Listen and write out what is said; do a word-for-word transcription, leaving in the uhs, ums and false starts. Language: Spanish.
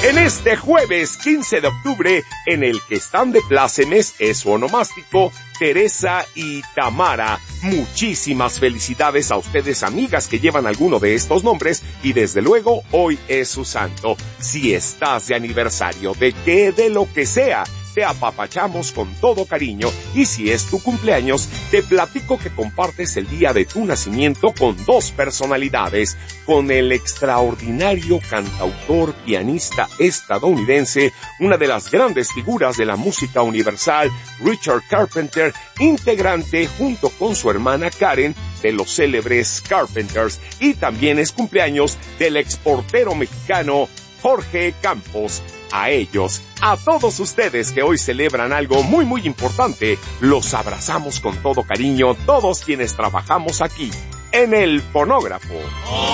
En este jueves quince de octubre, en el que están de plácemes, es su onomástico, Teresa y Tamara. Muchísimas felicidades a ustedes, amigas que llevan alguno de estos nombres, y desde luego hoy es su santo. Si estás de aniversario, de qué, de lo que sea, te apapachamos con todo cariño, y si es tu cumpleaños, te platico que compartes el día de tu nacimiento con dos personalidades, con el extraordinario cantautor, pianista estadounidense, una de las grandes figuras de la música universal, Richard Carpenter, integrante junto con su hermana Karen de los célebres Carpenters, y también es cumpleaños del exportero mexicano Jorge Campos. A ellos, a todos ustedes que hoy celebran algo muy muy importante, los abrazamos con todo cariño, todos quienes trabajamos aquí, en el fonógrafo.